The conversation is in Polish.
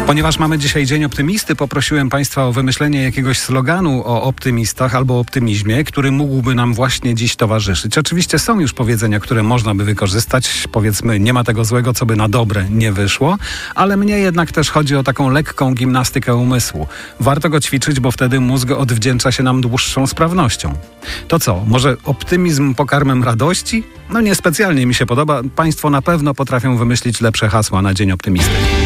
Ponieważ mamy dzisiaj Dzień Optymisty, poprosiłem Państwa o wymyślenie jakiegoś sloganu o optymistach albo optymizmie, który mógłby nam właśnie dziś towarzyszyć. Oczywiście są już powiedzenia, które można by wykorzystać. Powiedzmy, nie ma tego złego, co by na dobre nie wyszło, ale mnie jednak też chodzi o taką lekką gimnastykę umysłu. Warto go ćwiczyć, bo wtedy mózg odwdzięcza się nam dłuższą sprawnością. To co, może optymizm pokarmem radości? No niespecjalnie mi się podoba. Państwo na pewno potrafią wymyślić lepsze hasła na Dzień Optymisty.